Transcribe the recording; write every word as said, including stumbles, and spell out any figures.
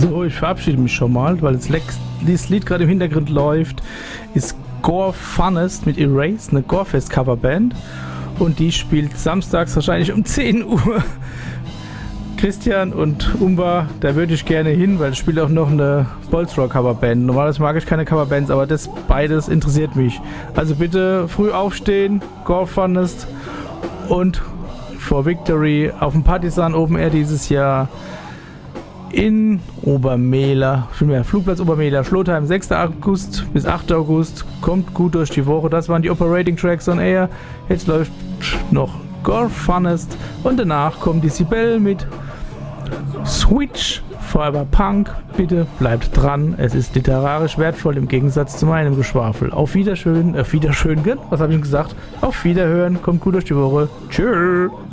So, ich verabschiede mich schon mal, weil das, Lex, das Lied gerade im Hintergrund läuft. Ist Gore Funnest mit Erase, eine Gorefest-Coverband. Und die spielt samstags wahrscheinlich um zehn Uhr. Christian und Umba, da würde ich gerne hin, weil es spielt auch noch eine Bolzrock-Coverband. Normalerweise mag ich keine Coverbands, aber das beides interessiert mich. Also bitte früh aufstehen, Gore Funnest und For Victory auf dem Partisan Open Air dieses Jahr in Obermehler, Flugplatz Obermehler, Schlotheim, sechster August bis achter August. Kommt gut durch die Woche. Das waren die Operating Tracks on Air. Jetzt läuft noch Gore Funnest und danach kommt die Sibel mit Switch Forever Punk. Bitte bleibt dran. Es ist literarisch wertvoll im Gegensatz zu meinem Geschwafel. Auf Wiederschön, auf Wiederschön, was habe ich gesagt? Auf Wiederhören. Kommt gut durch die Woche. Tschüss.